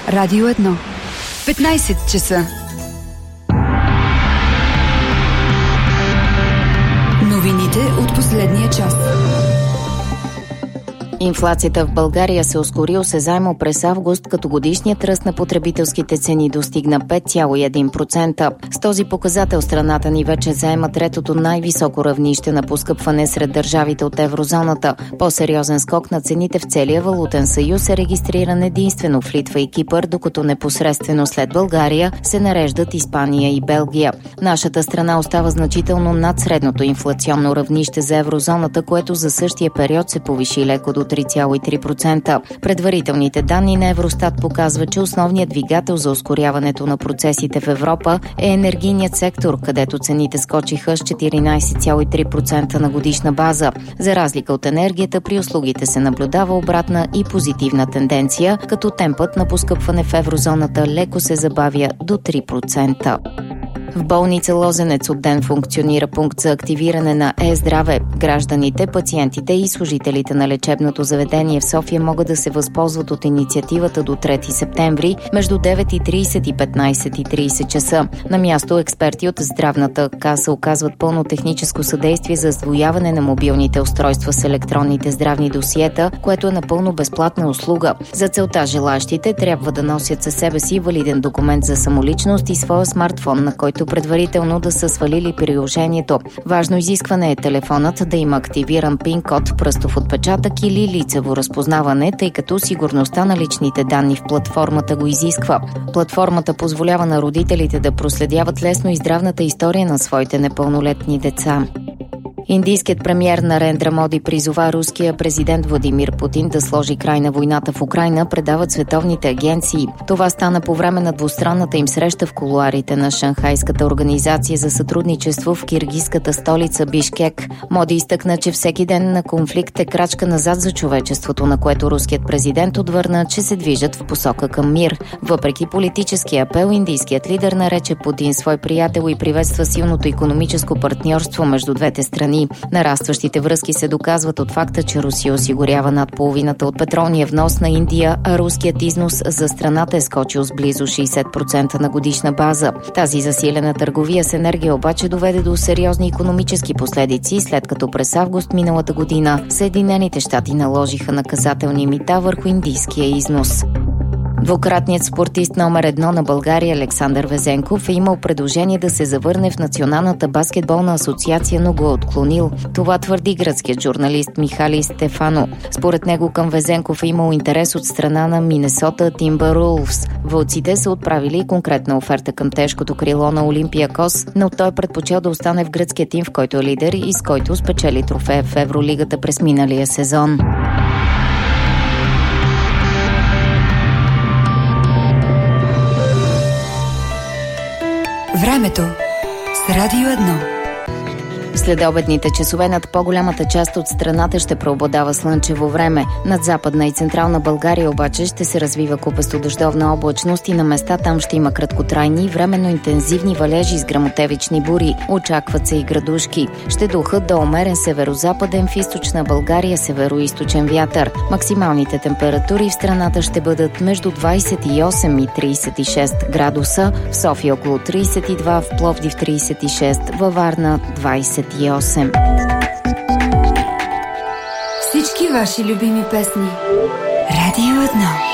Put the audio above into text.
Радио 1. 15 часа. Новините от последния час. Инфлацията в България се ускори осезаемо през август, като годишният ръст на потребителските цени достигна 5,1%. С този показател страната ни вече заема третото най-високо равнище на поскъпване сред държавите от еврозоната. По-сериозен скок на цените в целия валутен съюз е регистриран единствено в Литва и Кипър, докато непосредствено след България се нареждат Испания и Белгия. Нашата страна остава значително над средното инфлационно равнище за еврозоната, което за същия период се повиши леко до 3,3%. Предварителните данни на Евростат показват, че основният двигател за ускоряването на процесите в Европа е енергийният сектор, където цените скочиха с 14,3% на годишна база. За разлика от енергията, при услугите се наблюдава обратна и позитивна тенденция, като темпът на поскъпване в еврозоната леко се забавя до 3%. В болница Лозенец от ден функционира пункт за активиране на е-здраве. Гражданите, пациентите и служителите на лечебното заведение в София могат да се възползват от инициативата до 3 септември между 9:30 и 15:30 часа. На място експерти от здравната каса оказват пълно техническо съдействие за сдвояване на мобилните устройства с електронните здравни досиета, което е напълно безплатна услуга. За целта желащите трябва да носят със себе си валиден документ за самоличност и своя смартфон, на който предварително да са свалили приложението. Важно изискване е телефонът да има активиран пин-код, пръстов отпечатък или лицево разпознаване, тъй като сигурността на личните данни в платформата го изисква. Платформата позволява на родителите да проследяват лесно и здравната история на своите непълнолетни деца. Индийският премиер Нарендра Моди призова руския президент Владимир Путин да сложи край на войната в Украйна, предават световните агенции. Това стана по време на двустранната им среща в кулоарите на Шанхайската организация за сътрудничество в киргизската столица Бишкек. Моди изтъкна, че всеки ден на конфликт е крачка назад за човечеството, на което руският президент отвърна, че се движат в посока към мир. Въпреки политическия апел, индийският лидер нарече Путин свой приятел и приветства силното икономическо партньорство между двете страни. Нарастващите връзки се доказват от факта, че Русия осигурява над половината от петролния внос на Индия, а руският износ за страната е скочил с близо 60% на годишна база. Тази засилена търговия с енергия обаче доведе до сериозни икономически последици, след като през август миналата година Съединените щати наложиха наказателни мита върху индийския износ. Двукратният спортист номер 1 на България Александър Везенков е имал предложение да се завърне в Националната баскетболна асоциация, но го е отклонил. Това твърди гръцкият журналист Михали Стефано. Според него към Везенков е имал интерес от страна на Минесота Тимбърлвс. Вълците са отправили конкретна оферта към тежкото крило на Олимпиакос, но той предпочел да остане в гръцкия тим, в който е лидер и с който спечели трофея в Евролигата през миналия сезон. Времето с Радио 1. Следобедните часове над по-голямата част от страната ще преобладава слънчево време. Над Западна и Централна България обаче ще се развива купесто дъждовна облачност и на места там ще има краткотрайни, временно интензивни валежи с гръмотевични бури. Очакват се и градушки. Ще духат до умерен северозападен, в източна България североизточен вятър. Максималните температури в страната ще бъдат между 28 и 36 градуса, в София около 32, в Пловдив 36, във Варна 28. Всички ваши любими песни. Радио 1.